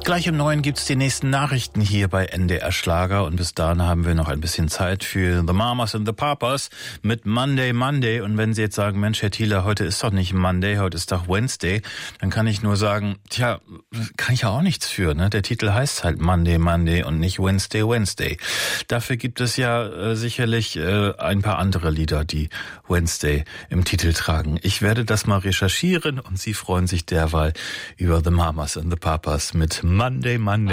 Gleich um 9 gibt's die nächsten Nachrichten hier bei NDR Schlager und bis dahin haben wir noch ein bisschen Zeit für The Mamas and the Papas mit Monday Monday. Und wenn Sie jetzt sagen, Mensch, Herr Thieler, heute ist doch nicht Monday, heute ist doch Wednesday, dann kann ich nur sagen, tja, kann ich ja auch nichts für, ne? Der Titel heißt halt Monday Monday und nicht Wednesday Wednesday. Dafür gibt es ja sicherlich ein paar andere Lieder, die Wednesday im Titel tragen. Ich werde das mal recherchieren und Sie freuen sich derweil über The Mamas and the Papas mit Monday Monday.